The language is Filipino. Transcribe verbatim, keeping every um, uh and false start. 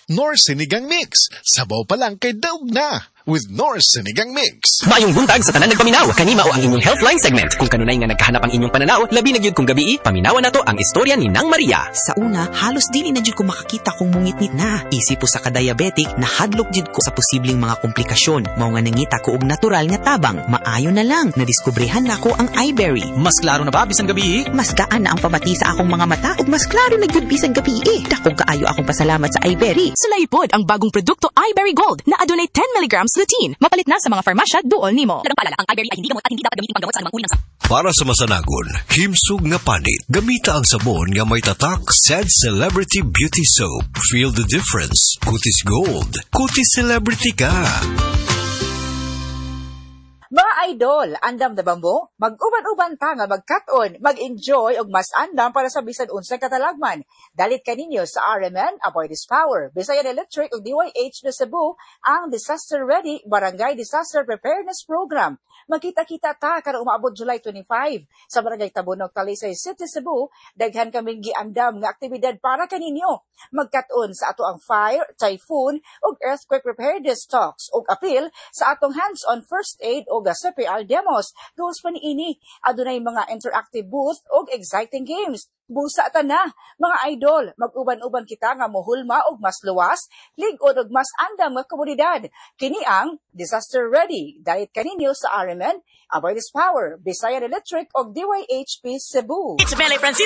Nor Sinigang Mix. Sabaw pa lang kay daog na. With Nor Sinigang Mix. Mayong buntag sa tanan nagpaminaw. Kanima o ang inyong Healthline segment. Kung kanunay nga nagkahanap ang inyong pananaw, labi na gyud kung gabi, paminawan nato ang istorya ni Nang Maria. Sa una, halos dili na jud ko makakita kung mungitnit na. Isip po sa ka-diabetic, nahadlok jud ko sa posibleng mga komplikasyon. Mao nga nangita ko og natural nga tabang. Maayo na lang, nadiskubrehan nako ang iBerry. Mas klaro na ba bisan gabi? Mas gaan na ang pamati sa akong mga mata ug mas klaro na jud bisan gabi. Dakong kaayo akong pasalamat sa iBerry. Sulaipod ang bagong produkto iBerry Gold na adunay ten milligrams lutein. Mapalit na sa mga farmasya duol nimo. Dagang paalala, ang iBerry ay hindi gamot at hindi dapat gamitin panggamot sa anumang uri ng sakit. Para sa masanagon, himsog nga panit, gamita ang sabon nga may tatak Sad Celebrity Beauty Soap. Feel the difference. Kutis Gold. Kutis Celebrity ka. Mga idol, andam na ba mo? Mag-uban-uban ta nga mag-cut-on, mag-enjoy og mas andam para sa bisan unsang katalagman. Dalit kaninyo sa R M N, Avoid This Power, Bisayan Electric ug D Y H na Cebu, ang Disaster Ready Barangay Disaster Preparedness Program. Magkita-kita ta karong umaabot July twenty-five sa Barangay Tabunog, Talisay City, Cebu. Daghan kaming giandam nga aktibidad para kaninyo. Mag-cut-on sa ato ang fire, typhoon ug earthquake preparedness talks ug appeal sa atong hands-on first aid o C P R demos. Goals pa niini, adunay mga interactive booth o exciting games. Busa ta na, mga idol, mag-uban-uban kita nga mohulma og mas luwas, lig-on og mas andam nga komunidad. Kini ang Disaster Ready. Dahil kaninyo sa R M N, Avoid This Power, Bisayan Electric o D Y H P Cebu. It's Mele Francisco.